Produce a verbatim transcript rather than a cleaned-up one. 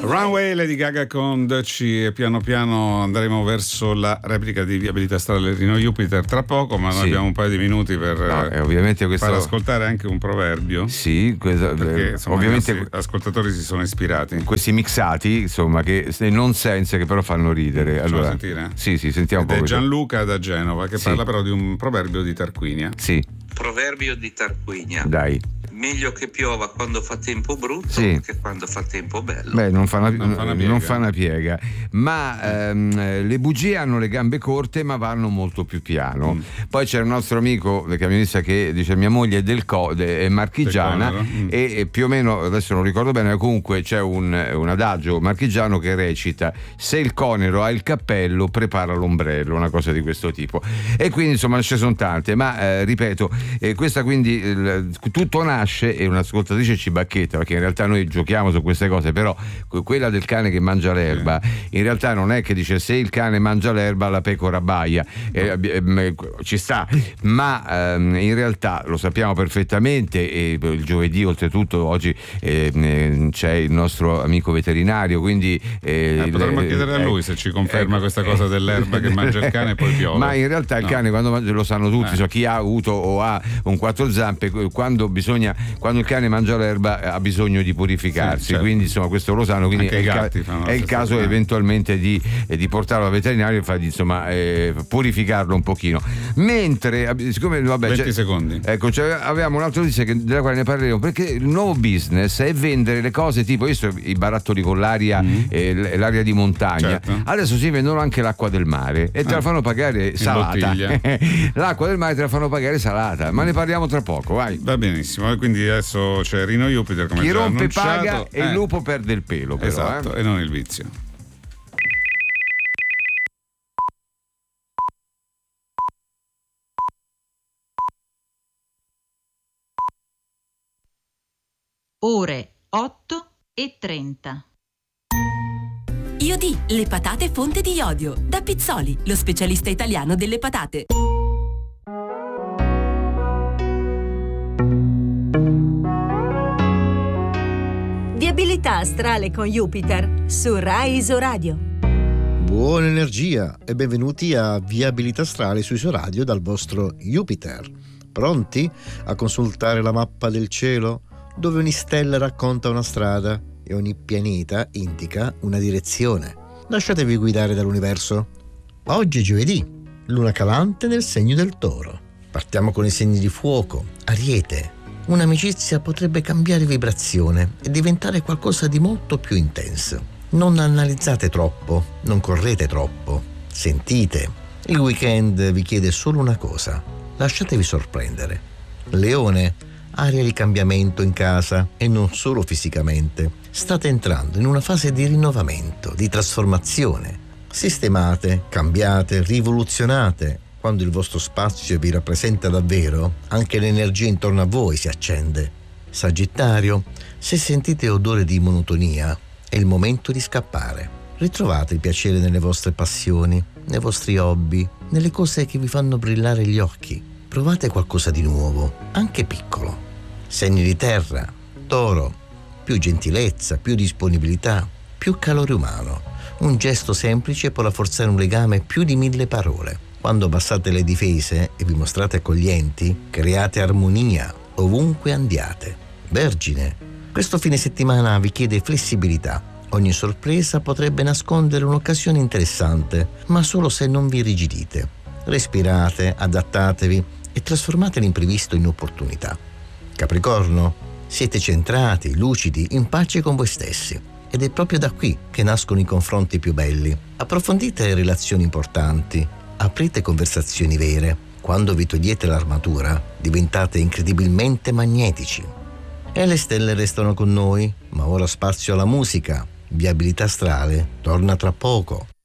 Runway, Lady Gaga con Dutchy, e piano piano andremo verso la replica di Viabilità Stradale Rino Jupiter tra poco, ma noi sì. abbiamo un paio di minuti per no, eh, ovviamente questo... far ascoltare anche un proverbio. Sì, questo, perché insomma, ovviamente i ascoltatori si sono ispirati. Questi mixati, insomma, che non sense, che però fanno ridere. Allora, sentire? Sì, sì, sentiamo Ed un po'. È Gianluca da Genova che sì. parla però di un proverbio di Tarquinia. Sì. Proverbio di Tarquinia. Dai. Meglio che piova quando fa tempo brutto sì. che quando fa tempo bello. Beh, non fa una, non fa una piega, non fa una piega. Ma ehm, le bugie hanno le gambe corte ma vanno molto più piano. Mm. Poi c'è un nostro amico, il camionista, che dice mia moglie è del Co- è marchigiana mm. e, e più o meno, adesso non ricordo bene, comunque c'è un, un adagio marchigiano che recita: se il conero ha il cappello prepara l'ombrello, una cosa di questo tipo. E quindi insomma ce ne sono tante, ma eh, ripeto, eh, questa quindi eh, tutto nasce, e un'ascoltatrice ci bacchetta perché in realtà noi giochiamo su queste cose, però quella del cane che mangia l'erba in realtà non è che dice se il cane mangia l'erba la pecora abbaia, eh, eh, ci sta, ma ehm, in realtà lo sappiamo perfettamente, e il giovedì oltretutto oggi eh, c'è il nostro amico veterinario, quindi eh, eh, potremmo eh, chiedere a lui eh, se ci conferma eh, questa cosa dell'erba che mangia il cane e poi piove. Ma in realtà il no. cane quando mangia, lo sanno tutti, eh. so, chi ha avuto o ha un quattro zampe, quando bisogna quando il cane mangia l'erba ha bisogno di purificarsi, sì, certo. Quindi insomma questo lo sanno, quindi anche è, i il, gatti ca- è il caso cosa. eventualmente di, eh, di portarlo al veterinario e fargli insomma eh, purificarlo un pochino, mentre siccome vabbè venti secondi ecco, cioè, avevamo un'altra notizia che, della quale ne parleremo, perché il nuovo business è vendere le cose tipo visto i barattoli con l'aria mm. eh, l'aria di montagna, certo. Adesso si vendono anche l'acqua del mare e te ah. la fanno pagare in salata bottiglia. L'acqua del mare te la fanno pagare salata, ma ne parliamo tra poco, vai. Va benissimo, quindi adesso c'è Rino Jupiter come chi già rompe annunciato. paga e eh. il lupo perde il pelo però, esatto, eh. e non il vizio. Ore otto e trenta. Iodì, le patate fonte di iodio, da Pizzoli, lo specialista italiano delle patate. Viabilità astrale con Jupiter su Rai Isoradio. Buona energia e benvenuti a Viabilità astrale su Isoradio dal vostro Jupiter. Pronti a consultare la mappa del cielo, dove ogni stella racconta una strada e ogni pianeta indica una direzione? Lasciatevi guidare dall'universo. Oggi è giovedì, luna calante nel segno del Toro. Partiamo con i segni di fuoco. Ariete. Un'amicizia potrebbe cambiare vibrazione e diventare qualcosa di molto più intenso. Non analizzate troppo, non correte troppo, sentite. Il weekend vi chiede solo una cosa: lasciatevi sorprendere. Leone, aria di cambiamento in casa e non solo fisicamente. State entrando in una fase di rinnovamento, di trasformazione. Sistemate, cambiate, rivoluzionate. Quando il vostro spazio vi rappresenta davvero, anche l'energia intorno a voi si accende. Sagittario, se sentite odore di monotonia, è il momento di scappare. Ritrovate il piacere nelle vostre passioni, nei vostri hobby, nelle cose che vi fanno brillare gli occhi. Provate qualcosa di nuovo, anche piccolo. Segni di terra, Toro, più gentilezza, più disponibilità, più calore umano. Un gesto semplice può rafforzare un legame più di mille parole. Quando abbassate le difese e vi mostrate accoglienti, create armonia ovunque andiate. Vergine, questo fine settimana vi chiede flessibilità. Ogni sorpresa potrebbe nascondere un'occasione interessante, ma solo se non vi irrigidite. Respirate, adattatevi e trasformate l'imprevisto in opportunità. Capricorno, siete centrati, lucidi, in pace con voi stessi. Ed è proprio da qui che nascono i confronti più belli. Approfondite relazioni importanti. Aprite conversazioni vere. Quando vi togliete l'armatura, diventate incredibilmente magnetici. E le stelle restano con noi, ma ora spazio alla musica. Viabilità astrale torna tra poco.